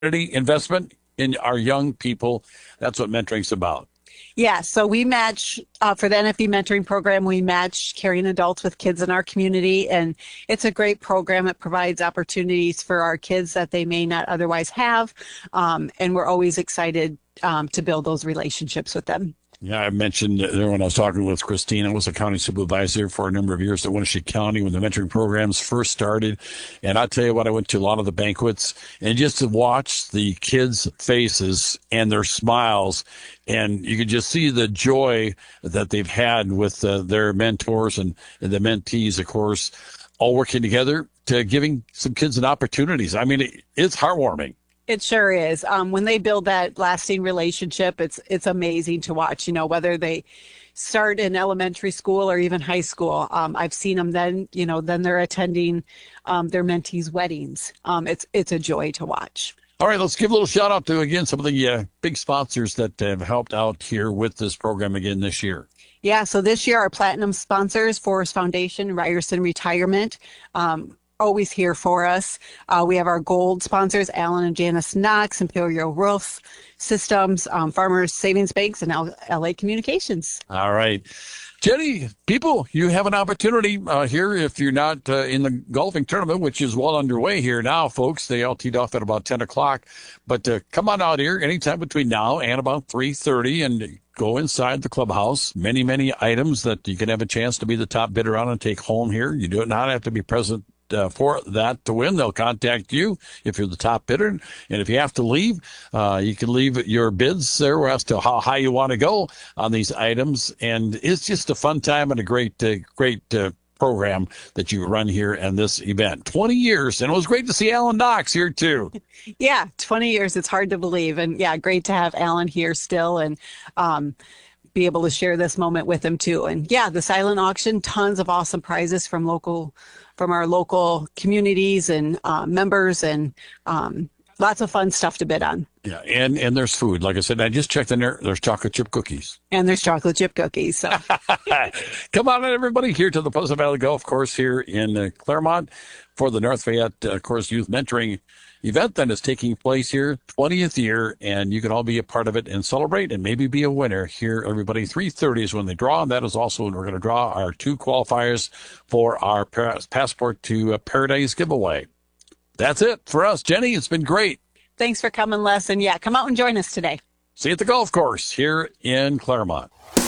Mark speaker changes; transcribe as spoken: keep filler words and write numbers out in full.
Speaker 1: investment in our young people. That's what mentoring's about.
Speaker 2: Yeah, so we match uh, for the N F B mentoring program. We match caring adults with kids in our community, and it's a great program. It provides opportunities for our kids that they may not otherwise have, um, and we're always excited um, to build those relationships with them.
Speaker 1: Yeah, I mentioned there when I was talking with Christine. I was a county supervisor for a number of years at Winnebago County when the mentoring programs first started. And I tell you what, I went to a lot of the banquets, and just to watch the kids' faces and their smiles, and you could just see the joy that they've had with uh, their mentors and, and the mentees, of course, all working together to giving some kids an opportunities. I mean, it, it's heartwarming.
Speaker 2: It sure is. Um, when they build that lasting relationship, it's it's amazing to watch. You know, whether they start in elementary school or even high school, um, I've seen them. Then you know, then they're attending um, their mentees' weddings. Um, it's it's a joy to watch.
Speaker 1: All right, let's give a little shout out to, again, some of the uh, big sponsors that have helped out here with this program again this year.
Speaker 2: Yeah. So this year, our platinum sponsors: Forest Foundation, Ryerson Retirement. Um, always here for us. Uh, we have our gold sponsors, Alan and Janice Knox, Imperial Roof Systems, um, Farmers Savings Banks, and L- LA Communications.
Speaker 1: All right. Jenny, people, you have an opportunity uh, here if you're not uh, in the golfing tournament, which is well underway here now, folks. They all teed off at about ten o'clock. But uh, come on out here anytime between now and about three thirty and go inside the clubhouse. Many, many items that you can have a chance to be the top bidder on and take home here. You do not have to be present Uh, for that to win. They'll contact you if you're the top bidder. And if you have to leave, uh, you can leave your bids there as to how high you want to go on these items. And it's just a fun time and a great, uh, great uh, program that you run here and this event. twenty years. And it was great to see Alan Knox here too.
Speaker 2: Yeah, twenty years. It's hard to believe. And yeah, great to have Alan here still. And, um, be able to share this moment with him too. And yeah, the silent auction, tons of awesome prizes from local, from our local communities and uh, members, and um, lots of fun stuff to bid on.
Speaker 1: Yeah, and and there's food. Like I said, I just checked in there. There's chocolate chip cookies.
Speaker 2: And there's chocolate chip cookies. So
Speaker 1: come on, everybody, here to the Pleasant Valley Golf Course here in uh, Claremont for the North Fayette, uh, course, Youth Mentoring event that is taking place here, twentieth year, and you can all be a part of it and celebrate and maybe be a winner here. Everybody, three thirty is when they draw, and that is also when we're going to draw our two qualifiers for our Passport to Paradise giveaway. That's it for us. Jenny, it's been great.
Speaker 2: Thanks for coming, Les. And yeah, come out and join us today.
Speaker 1: See you at the golf course here in Claremont.